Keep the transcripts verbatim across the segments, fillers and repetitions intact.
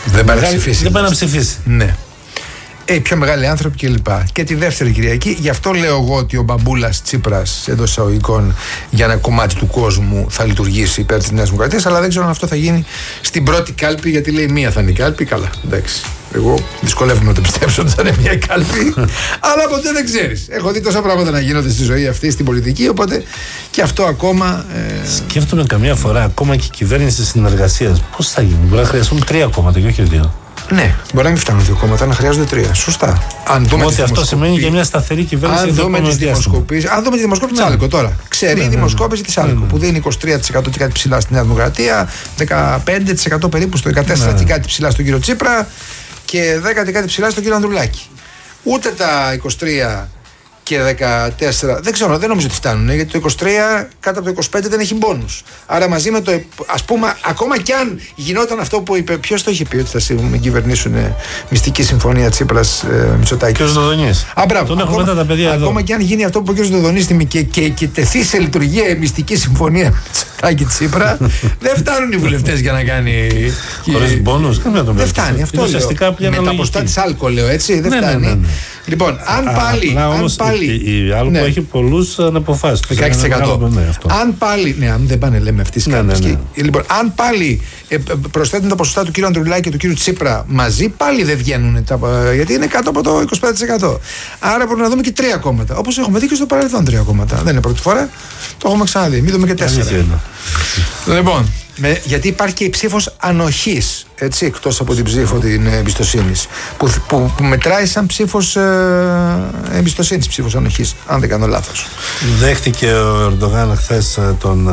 Δεν πάει να ψηφίσει. Δεν πάει να ψηφίσει. Ναι. Ε, οι πιο μεγάλοι άνθρωποι κλπ. Και, και τη δεύτερη Κυριακή, γι' αυτό λέω εγώ ότι ο μπαμπούλας Τσίπρας εντός εισαγωγικών για ένα κομμάτι του κόσμου θα λειτουργήσει υπέρ της Νέας Δημοκρατίας, αλλά δεν ξέρω αν αυτό θα γίνει στην πρώτη κάλπη, γιατί λέει μία θα είναι η κάλπη. Καλά, εντάξει. Εγώ δυσκολεύομαι να το πιστέψω ότι θα είναι μία κάλπη, αλλά ποτέ δεν ξέρεις. Έχω δει τόσα πράγματα να γίνονται στη ζωή αυτή, στην πολιτική, οπότε και αυτό ακόμα. Ε... Σκέφτομαι καμιά φορά, ακόμα και η κυβέρνηση συνεργασίας, πώς θα γίνει. Μπορεί να χρειαστούν τρία κόμματα και όχι δύο. Ναι, μπορεί να μην φτάνουν δύο κόμματα, να χρειάζονται τρία. Σωστά. Αν δούμε ότι αυτό σημαίνει και μια σταθερή κυβέρνηση. Αν δούμε τη δημοσκόπηση. Αν δούμε τη δημοσκόπηση τη Άλκο τώρα. Ξέρει η δημοσκόπηση τη Άλκο που δίνει είκοσι τρία τοις εκατό και κάτι ψηλά στη Νέα Δημοκρατία, δεκαπέντε τοις εκατό περίπου στο δεκατέσσερα τοις εκατό και κάτι ψηλά στον κύριο Τσίπρα και δέκα τοις εκατό κάτι ψηλά στον κύριο Ανδρουλάκη. Ούτε τα είκοσι τρία και δεκατέσσερα, δεν ξέρω, δεν νομίζω ότι φτάνουν, γιατί το είκοσι τρία κάτω από το είκοσι πέντε δεν έχει μπόνους. Άρα μαζί με το, ας πούμε, ακόμα κι αν γινόταν αυτό που είπε, ποιος το είχε πει ότι θα κυβερνήσουν μυστική συμφωνία Τσίπρας ε, Μητσοτάκη. Και ο Δοδονής. Α, μπράβο. Τον ακόμα, έχουμε τα παιδιά εδώ. Ακόμα κι αν γίνει αυτό που είπε ο κ. Δοδονής και, και, και τεθεί σε λειτουργία μυστική συμφωνία Μητσοτάκη Τσίπρα, δεν φτάνουν οι βουλευτές για να κάνει. Χωρίς μπόνους, δεν φτάνει. Αυτό λέω. Με τα ποστά της Άλκο, λέω έτσι, δεν φτάνει. Λοιπόν, αν πάλι. Αν πάλι η Άλκο ναι. έχει πολλούς αναποφάσεις. δεκαέξι τοις εκατό. Ναι, αν πάλι. Ναι, αν δεν πάνε, λέμε αυτοί οι ναι, ναι, ναι. Λοιπόν, αν πάλι ε, προσθέτουν τα ποσοστά του κ. Ανδρουλάκη και του κ. Τσίπρα μαζί, πάλι δεν βγαίνουν. Τα, γιατί είναι κάτω από το είκοσι πέντε τοις εκατό. Άρα πρέπει να δούμε και τρία κόμματα. Όπως έχουμε δει και στο παρελθόν τρία κόμματα. Δεν είναι πρώτη φορά. Το έχουμε ξαναδεί. Μην δούμε και τέσσερα. Λοιπόν. Με, γιατί υπάρχει και η ψήφος ανοχής, έτσι, εκτός από την ψήφο την εμπιστοσύνης, που, που, που μετράει σαν ψήφος ε, εμπιστοσύνης, ψήφος ανοχής, αν δεν κάνω λάθος. Δέχτηκε ο Ερντογάν χθες τον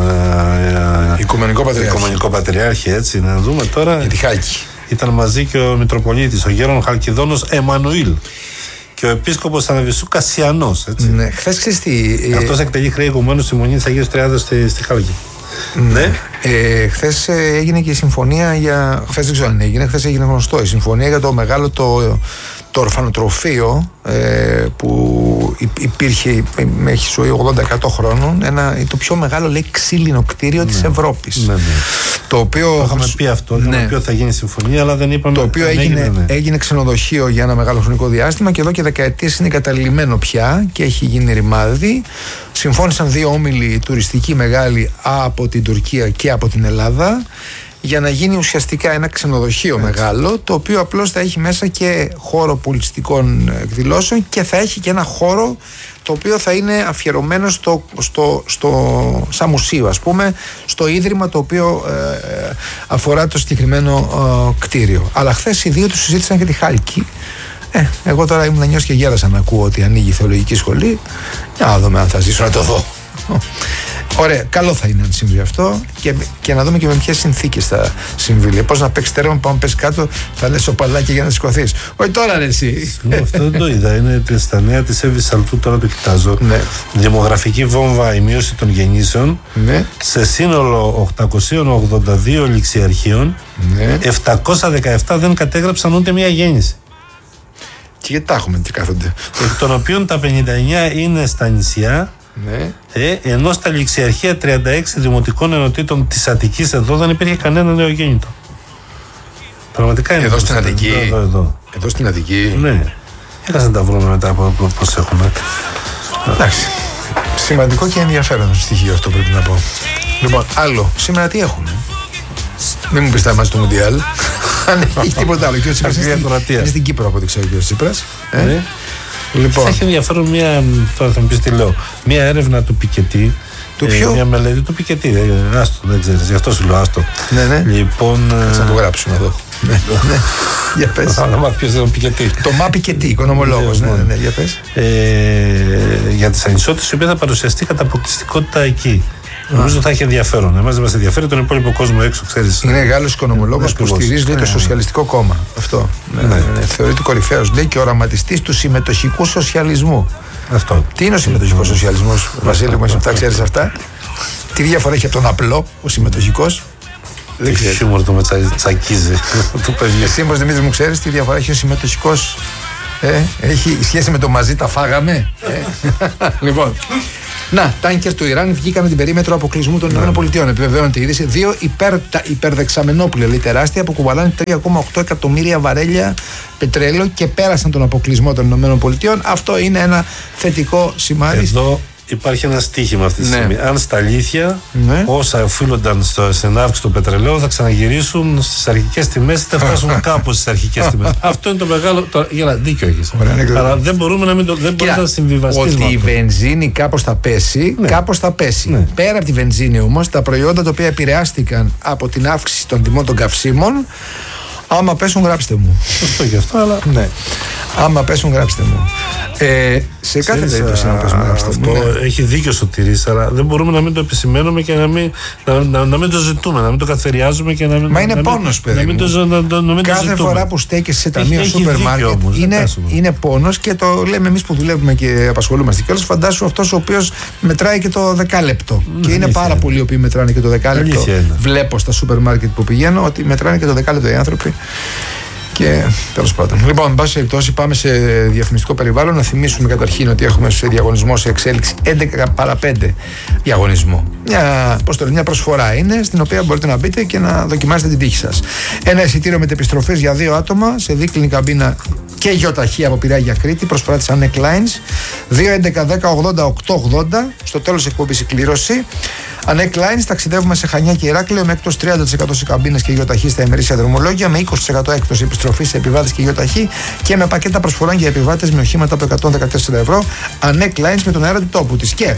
ε, Οικουμενικό Πατριάρχη. Οικουμενικό Πατριάρχη, έτσι, να δούμε τώρα. Για τη Χάλκη. Ήταν μαζί και ο Μητροπολίτης, ο Γέρον Χαλκιδόνος Εμμανουήλ. Και ο επίσκοπος Αναβισσού Κασιανός, έτσι. Ναι, χθες ξέρεις τι. Αυτός εκτελεί χρέη ηγουμένου στη Μονή της Αγίας Τριάδας στη, στη Χάλκη. Ναι. Ε, χθες έγινε και η συμφωνία για. Χθες δεν ξέρω αν έγινε, χθες έγινε γνωστό η συμφωνία για το μεγάλο το, το ορφανοτροφείο ε, που υπήρχε, έχει ζωή ογδόντα εκατό χρόνων. Ένα, το πιο μεγάλο, λέει, ξύλινο κτίριο ναι. της Ευρώπης. Ναι, ναι. Το οποίο. Το είχαμε πει αυτό, είχαμε ναι. πει ότι θα γίνει συμφωνία, αλλά δεν είπαμε. Το οποίο έγινε, έγινε, ναι. έγινε ξενοδοχείο για ένα μεγάλο χρονικό διάστημα και εδώ και δεκαετίες είναι καταλημμένο πια και έχει γίνει ρημάδι. Συμφώνησαν δύο όμιλοι τουριστικοί μεγάλοι από την Τουρκία και από την Ελλάδα για να γίνει ουσιαστικά ένα ξενοδοχείο έτσι. Μεγάλο, το οποίο απλώς θα έχει μέσα και χώρο πολιτιστικών εκδηλώσεων και θα έχει και ένα χώρο το οποίο θα είναι αφιερωμένο στο, στο, στο, σαν μουσείο, ας πούμε, στο ίδρυμα το οποίο ε, αφορά το συγκεκριμένο ε, κτίριο. Αλλά χθες οι δύο τους συζήτησαν και τη Χάλκη. Ε, εγώ τώρα ήμουν νιός και γέρασα να ακούω ότι ανοίγει η θεολογική σχολή. Για να δούμε αν θα ζήσω να το δω. Ωραία, καλό θα είναι αν συμβεί αυτό και, και να δούμε και με ποιες συνθήκες θα συμβεί. Πώς να παίξει τέρμα, πάμε πέσει κάτω, θα λες σοπαλάκι για να σηκωθείς. Όχι τώρα, ρε εσύ. Αυτό δεν το είδα. Είναι στα νέα της Εύης Σαλτού, τώρα το κοιτάζω. Ναι. Δημογραφική βόμβα, η μείωση των γεννήσεων. Ναι. Σε σύνολο οκτακόσια ογδόντα δύο ληξιαρχείων, ναι. επτακόσια δεκαεπτά δεν κατέγραψαν ούτε μία γέννηση. Και γιατί τα έχουμε και κάθονται. Εκ των οποίων τα πενήντα εννιά είναι στα νησιά. Ναι. Ε, ενώ στα ληξιαρχεία τριάντα έξι δημοτικών ενωτήτων της Αττικής εδώ δεν υπήρχε κανένα νεογέννητο. Πραγματικά είναι. Εδώ στην Αττική. Εδώ, εδώ. εδώ στην Αττική. Ναι. Έχασα να τα βρούμε μετά από πώς έχουμε. Εντάξει. Σημαντικό και ενδιαφέρον στοιχείο αυτό πρέπει να πω. Λοιπόν, άλλο. Σήμερα τι έχουμε. Μην μου πεις θα είμαστε στο Μουντιάλ. Αν έχει τίποτα άλλο. Και ο Τσίπρας είναι στην Κύπρο από ό,τι ξέρω και ο Τσίπρας. Λοιπόν. Θα έχει ενδιαφέρον μια, τώρα θα μου πεις τι λέω, μια έρευνα του Πικετή. Του ποιο? Ε, μια μελέτη του Πικετή. Ε, άστο, δεν ξέρεις, γι' αυτό σου λέω, άστο. Ναι, ναι. Λοιπόν. Θα το γράψουμε εδώ. Ναι, ναι. Για πες. Να μάθει ποιος είναι ο Πικετή. Το Μα Πικετή, οικονομολόγος. Ναι, ναι, ναι, για πες. Ε, για τις ανισότητες, η οποία θα παρουσιαστεί κατά αποκλειστικότητα εκεί. Νομίζω θα έχει ενδιαφέρον. Εμάς δεν μας ενδιαφέρει τον υπόλοιπο κόσμο έξω, ξέρεις. Είναι Γάλλος οικονομολόγος που στηρίζει το Σοσιαλιστικό Κόμμα. Αυτό. Θεωρείται κορυφαίος, λέει, και οραματιστής του συμμετοχικού σοσιαλισμού. Αυτό. Τι είναι ο συμμετοχικός σοσιαλισμός, Βασίλη μου, εσύ τα ξέρεις αυτά? Τι διαφορά έχει από τον απλό, ο συμμετοχικός? Δεν ξέρεις. Χιούμορ το με τσακίζει. Εσύ όμως, Δημήτρη, μου ξέρεις τι διαφορά έχει ο συμμετοχικός? Ε, έχει σχέση με το μαζί τα φάγαμε. Ε. Λοιπόν, Να, τάνκερ του Ιράν βγήκαν με την περίμετρο αποκλεισμού των ΗΠΑ. Επιβεβαιώνεται η είδηση. Δύο υπερ, τα υπερδεξαμενόπλια, λέει, τεράστια, που κουβαλάνε τρία κόμμα οκτώ εκατομμύρια βαρέλια πετρέλαιο και πέρασαν τον αποκλεισμό των ΗΠΑ. Αυτό είναι ένα θετικό σημάδι. Εδώ υπάρχει ένα στοίχημα αυτή τη ναι. στιγμή. Αν στα αλήθεια, ναι. όσα οφείλονταν στο, στην αύξηση του πετρελαίου θα ξαναγυρίσουν στις αρχικές τιμές ή θα φτάσουν κάπου στις αρχικές τιμές. Αυτό είναι το μεγάλο. Το, για να δίκιο έχεις. Αλλά δεν μπορούμε να μην το δεν μπορούμε να συμβιβαστείς. Ότι η βενζίνη κάπως θα πέσει, ναι. κάπως θα πέσει. Ναι. Πέρα από τη βενζίνη όμως, τα προϊόντα τα οποία επηρεάστηκαν από την αύξηση των τιμών των καυσίμων, άμα πέσουν, γράψτε μου. Αυτό και αυτό, αλλά. Ναι. Άμα πέσουν, γράψτε μου. Ε, σε κάθε περίπτωση να πέσουν, γράψτε αυτό μου. Ναι. Έχει δίκιο στο Τηρής, αλλά δεν μπορούμε να μην το επισημαίνουμε και να μην, να, να, να μην το ζητούμε, να μην το καθεριάζουμε και να μην. Μα είναι πόνος, παιδί. Να μην το, να, να, να μην κάθε το φορά που στέκεσαι σε ταμείο σούπερ μάρκετ είναι, είναι πόνος και το λέμε εμείς που δουλεύουμε και απασχολούμαστε. Και όλος φαντάσου αυτός ο οποίος μετράει και το δεκάλεπτο. Mm, και είναι πάρα είναι. πολλοί οι οποίοι μετράνε και το δεκάλεπτο. Βλέπω στα σούπερ μάρκετ που πηγαίνω ότι μετράνε και το δεκάλεπτο οι άνθρωποι. Και τέλος πάντων. Λοιπόν, εν πάση περιπτώσει, πάμε σε διαφημιστικό περιβάλλον. Να θυμίσουμε καταρχήν ότι έχουμε σε διαγωνισμό σε εξέλιξη έντεκα παρά πέντε διαγωνισμό. Μια, πώς το λέει, μια προσφορά είναι, στην οποία μπορείτε να μπείτε και να δοκιμάσετε την τύχη σας. Ένα εισιτήριο με επιστροφές για δύο άτομα σε δίκλινη καμπίνα και γιοταχή από Πειραιά για Κρήτη. Προσφορά της Anec Lines. δύο έντεκα δέκα ογδόντα οκτώ ογδόντα. Στο τέλος της εκπομπής η κλήρωση. Anec Lines, ταξιδεύουμε σε Χανιά και Ηράκλειο με έκπτωση τριάντα τοις εκατό σε καμπίνες και γιοταχή στα ημερήσια δρομολόγια, με είκοσι τοις εκατό έκπτωση επιστροφή σε επιβάτες και γιοταχή και με πακέτα προσφορών για επιβάτες με οχήματα από εκατόν δεκατέσσερα ευρώ. Anec Lines με τον αέρα του τόπου της. Και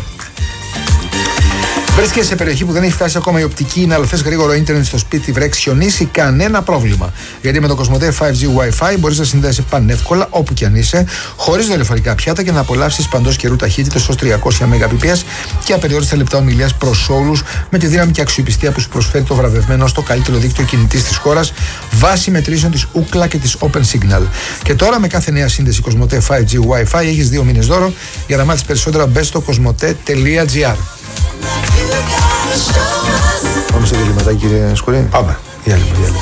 βρίσκεσαι σε περιοχή που δεν έχει φτάσει ακόμα η οπτική, είναι, αλλά θες γρήγορο ίντερνετ στο σπίτι, βρέξει, χιονίσει, κανένα πρόβλημα. Γιατί με το Κοσμοτέ φάιβ τζι Wi-Fi μπορείς να συνδέεσαι πανεύκολα όπου κι αν είσαι, χωρίς δορυφορικά πιάτα και να απολαύσεις παντός καιρού ταχύτητες ως τριακόσια μεγαμπιτ και απεριόριστα λεπτά ομιλίας προς όλους, με τη δύναμη και αξιοπιστία που σου προσφέρει το βραβευμένο ως το καλύτερο δίκτυο κινητής της χώρας, βάσει μετρήσεων της Ookla και της Open Signal. Και τώρα με κάθε νέα σύνδεση Κοσμοτέ φάιβ τζι Wi-Fi έχεις δύο μήνες δώρο. Για να μάθεις περισσότερα μπες στο κοσμοτέ τελεία τζι άρ. Πάμε σε διαλυματάκι, κύριε Σκουρίνη. Πάμε. Διάλειμμα, διάλειμμα.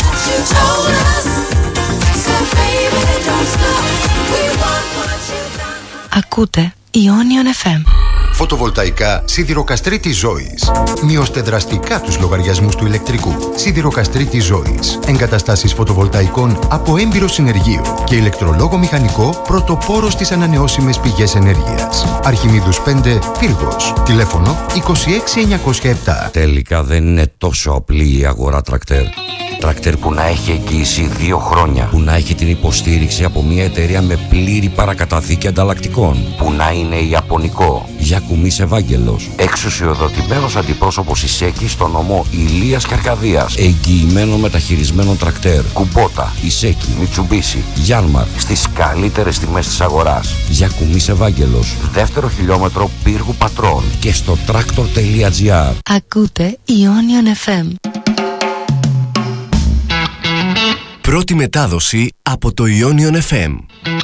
Ακούτε Ionion εφ εμ. Φωτοβολταϊκά Σιδηροκαστρίτης Ζώης. Μειώστε δραστικά τους λογαριασμούς του ηλεκτρικού. Σιδηροκαστρίτης Ζώης. Εγκαταστάσεις φωτοβολταϊκών από έμπειρο συνεργείο και ηλεκτρολόγο μηχανικό, πρωτοπόρο στις ανανεώσιμες πηγές ενέργειας. Αρχιμίδους πέντε, Πύργος. Τηλέφωνο είκοσι έξι εννιακόσια επτά. Τελικά δεν είναι τόσο απλή η αγορά τρακτέρ. Τρακτέρ που να έχει εγγύηση δύο χρόνια, που να έχει την υποστήριξη από μια εταιρεία με πλήρη παρακαταθήκη ανταλλακτικών, που να είναι ιαπωνικό. Γιακουμής Ευάγγελος, εξουσιοδοτημένος αντιπρόσωπος Ισέκη στο νομό Ηλίας και Αρκαδίας, εγγυημένο μεταχειρισμένο τρακτέρ. Κουμπότα, Ισέκη, Μιτσουμπίσι, Γιάνμαρ, στις καλύτερες τιμές της αγοράς. Γιακουμής Ευάγγελος, δεύτερο χιλιόμετρο Πύργου Πατρών και στο τρακτορ τελεία τζι άρ. Ακούτε Ionion εφ εμ. Πρώτη μετάδοση από το Ionion εφ εμ.